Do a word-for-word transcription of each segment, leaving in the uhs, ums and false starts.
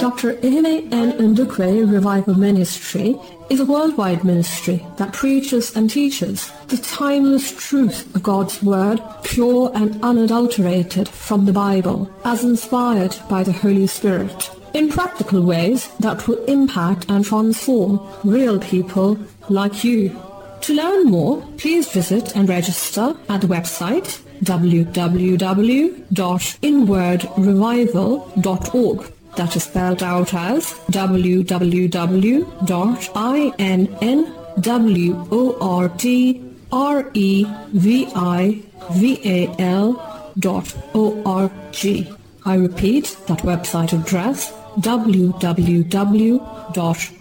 Doctor Ene N. Ndukwe Revival Ministry is a worldwide ministry that preaches and teaches the timeless truth of God's Word, pure and unadulterated from the Bible, as inspired by the Holy Spirit, in practical ways that will impact and transform real people like you. To learn more, please visit and register at the website w w w dot inward revival dot org. That is spelled out as w w w dot inward revival dot org. I repeat that website address, w w w dot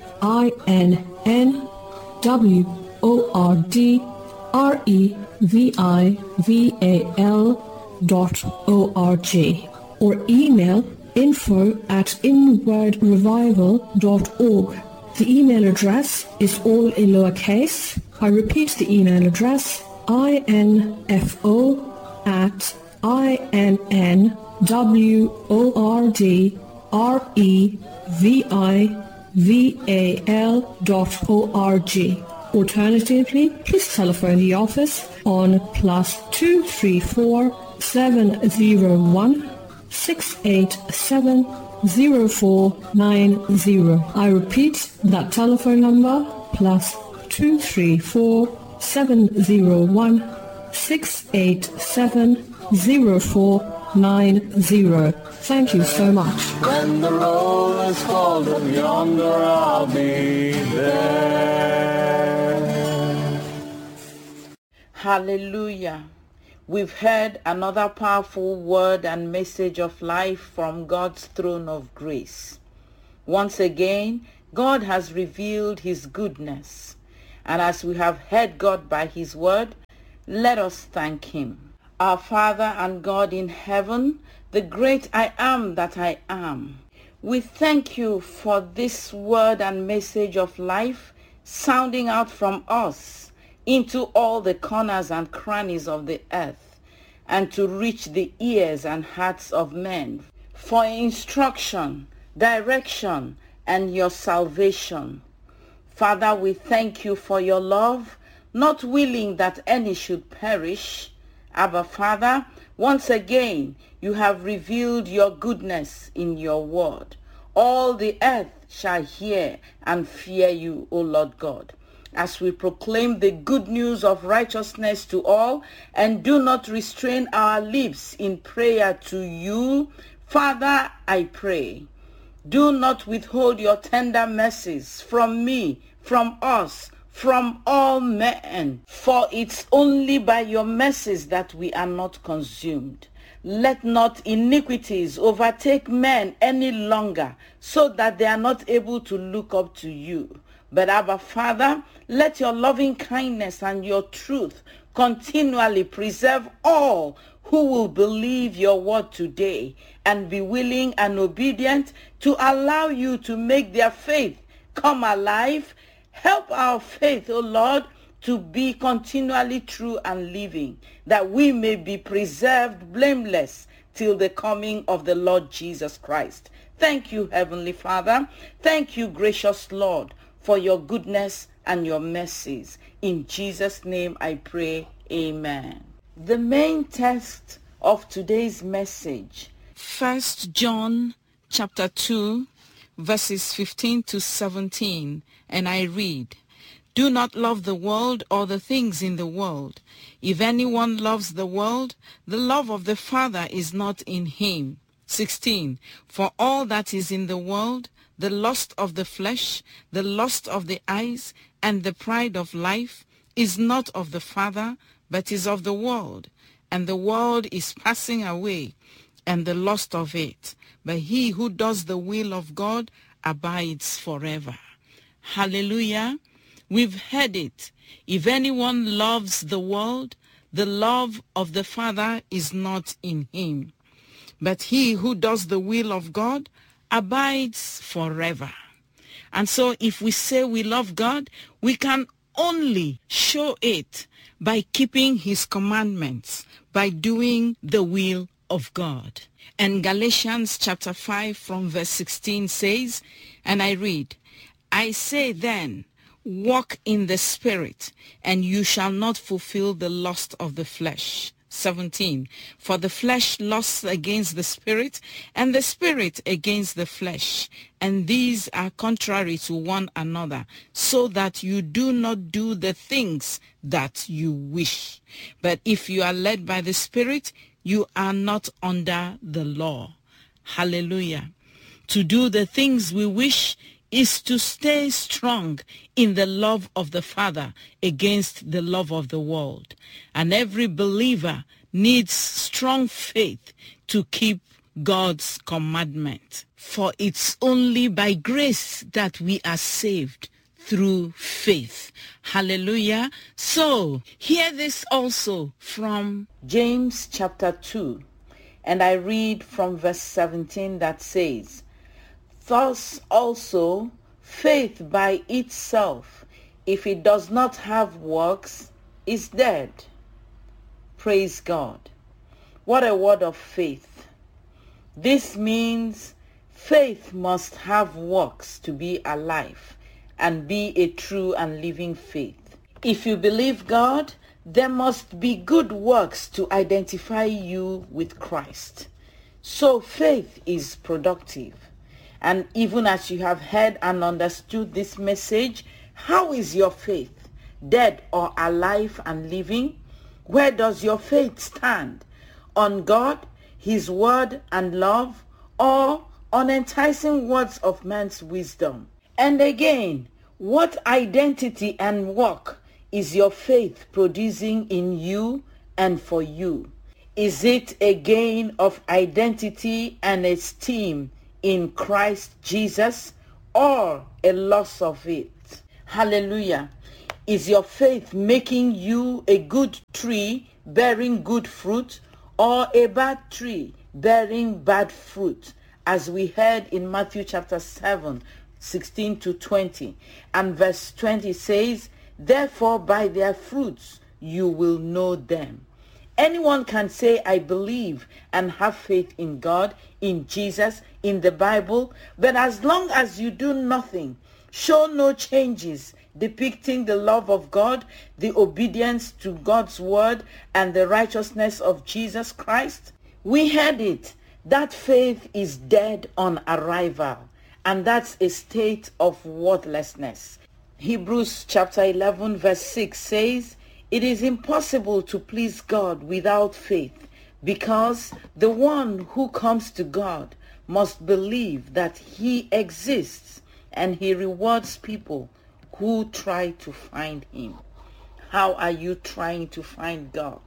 inward revival dot org, or email info at inward revival dot org. The email address is all in lowercase. I repeat the email address, info at inward revival dot org. Alternatively, please telephone the office on plus two three four seven zero one six eight seven zero four nine zero. I repeat that telephone number, plus two three four seven zero one six eight seven zero four nine zero. Thank you so much. When the roll is called from yonder, I'll be there. Hallelujah. We've heard another powerful word and message of life from God's throne of grace. Once again, God has revealed his goodness. And as we have heard God by his word, let us thank him. Our Father and God in heaven, the great I am that I am, we thank you for this word and message of life sounding out from us into all the corners and crannies of the earth, and to reach the ears and hearts of men for instruction, direction, and your salvation. Father, we thank you for your love, not willing that any should perish. Abba, Father, once again, you have revealed your goodness in your word. All the earth shall hear and fear you, O Lord God, as we proclaim the good news of righteousness to all and do not restrain our lips in prayer to you. Father, I pray, do not withhold your tender mercies from me, from us, from all men, for it's only by your mercies that we are not consumed. Let not iniquities overtake men any longer, so that they are not able to look up to you. But Abba, Father, let your loving kindness and your truth continually preserve all who will believe your word today and be willing and obedient to allow you to make their faith come alive. Help our faith, O Lord, to be continually true and living, that we may be preserved blameless till the coming of the Lord Jesus Christ. Thank you, Heavenly Father. Thank you, gracious Lord, for your goodness and your mercies. In Jesus' name I pray, amen. The main text of today's message, First John chapter two, verses fifteen to seventeen, and I read, "Do not love the world or the things in the world. If anyone loves the world, the love of the Father is not in him." sixteen, "For all that is in the world, the lust of the flesh, the lust of the eyes, and the pride of life, is not of the Father, but is of the world. And the world is passing away, and the lust of it. But he who does the will of God abides forever." Hallelujah. We've heard it. If anyone loves the world, the love of the Father is not in him. But he who does the will of God abides forever. And so if we say we love God, we can only show it by keeping his commandments, by doing the will of God. And Galatians chapter five from verse sixteen says, and I read, I say then, walk in the Spirit, and you shall not fulfill the lust of the flesh. seventeen. For the flesh lusts against the Spirit, and the Spirit against the flesh. And these are contrary to one another, so that you do not do the things that you wish. But if you are led by the Spirit, you are not under the law. Hallelujah. To do the things we wish is to stay strong in the love of the Father against the love of the world. And every believer needs strong faith to keep God's commandment. For it's only by grace that we are saved, through faith. Hallelujah. So, hear this also from James chapter two. And I read from verse seventeen that says, thus also, faith by itself, if it does not have works, is dead. Praise God. What a word of faith. This means faith must have works to be alive and be a true and living faith. If you believe God, there must be good works to identify you with Christ. So faith is productive. And even as you have heard and understood this message, how is your faith? Dead or alive and living? Where does your faith stand? On God, His word and love, or on enticing words of man's wisdom? And again, what identity and work is your faith producing in you and for you? Is it a gain of identity and esteem in Christ Jesus, or a loss of it? Hallelujah. Is your faith making you a good tree bearing good fruit, or a bad tree bearing bad fruit? As we heard in Matthew chapter seven, sixteen to twenty. And verse twenty says, therefore by their fruits you will know them. Anyone can say, I believe and have faith in God, in Jesus, in the Bible, but as long as you do nothing, show no changes depicting the love of God, the obedience to God's word, and the righteousness of Jesus Christ, we heard it. That faith is dead on arrival, and that's a state of worthlessness. Hebrews chapter eleven verse six says, it is impossible to please God without faith, because the one who comes to God must believe that He exists, and He rewards people who try to find Him. How are you trying to find God?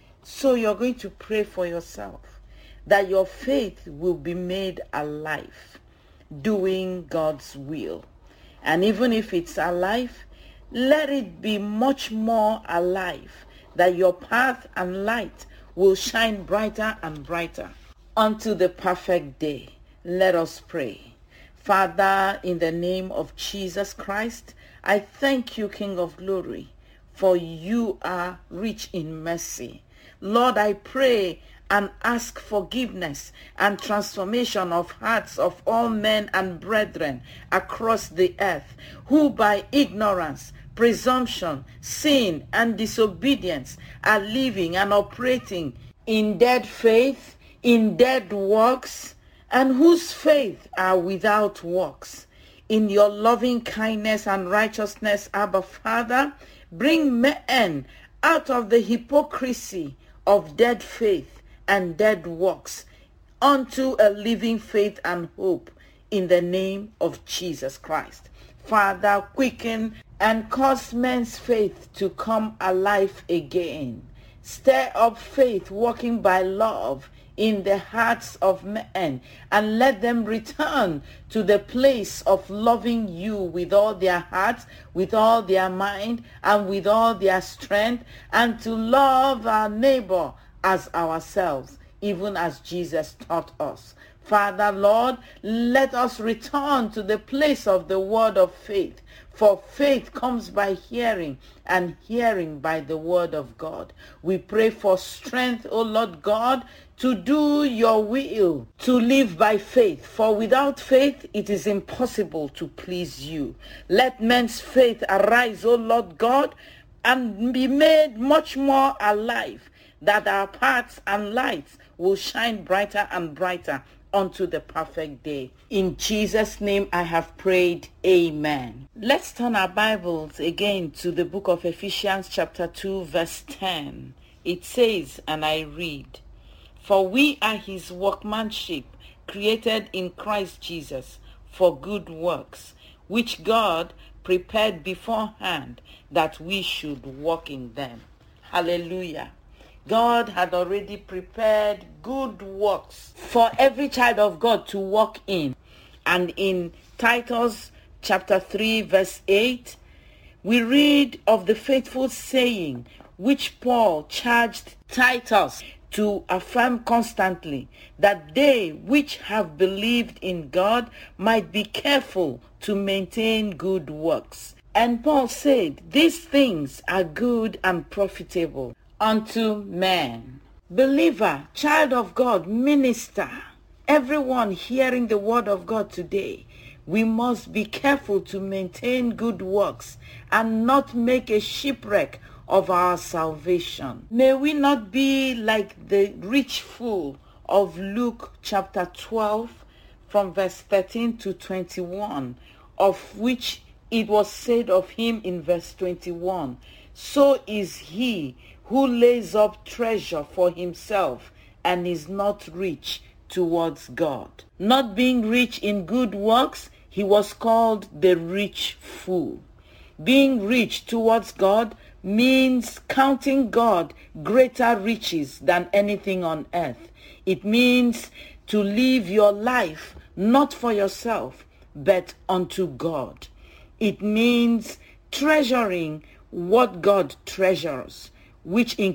So you're going to pray for yourself that your faith will be made alive, doing God's will. And even if it's alive, let it be much more alive, that your path and light will shine brighter and brighter unto the perfect day. Let us pray. Father, in the name of Jesus Christ, I thank you, King of Glory, for you are rich in mercy. Lord, I pray and ask forgiveness and transformation of hearts of all men and brethren across the earth, who by ignorance, presumption, sin, and disobedience are living and operating in dead faith, in dead works, and whose faith are without works. In your loving kindness and righteousness, Abba Father, bring men out of the hypocrisy of dead faith and dead works unto a living faith and hope, in the name of Jesus Christ. Father, quicken and cause men's faith to come alive again. Stir up faith working by love in the hearts of men, and let them return to the place of loving you with all their hearts, with all their mind, and with all their strength, and to love our neighbor as ourselves, even as Jesus taught us. Father, Lord, let us return to the place of the word of faith, for faith comes by hearing, and hearing by the word of God. We pray for strength, O Lord God, to do your will, to live by faith. For without faith, it is impossible to please you. Let men's faith arise, O Lord God, and be made much more alive, that our paths and lights will shine brighter and brighter unto the perfect day. In Jesus' name I have prayed. Amen. Let's turn our Bibles again to the book of Ephesians chapter two verse ten. It says, and I read, "For we are his workmanship, created in Christ Jesus for good works, which God prepared beforehand that we should walk in them." Hallelujah. God had already prepared good works for every child of God to walk in. And in Titus chapter three verse eight, we read of the faithful saying which Paul charged Titus to affirm constantly, that they which have believed in God might be careful to maintain good works. And Paul said, these things are good and profitable unto men. Believer, child of God, minister, everyone hearing the word of God today, we must be careful to maintain good works and not make a shipwreck of our salvation. May we not be like the rich fool of Luke chapter twelve from verse thirteen to twenty-one, of which it was said of him in verse twenty-one, "So is he who lays up treasure for himself and is not rich towards God." Not being rich in good works, he was called the rich fool. Being rich towards God means counting God greater riches than anything on earth. It means to live your life not for yourself, but unto God. It means treasuring what God treasures, which includes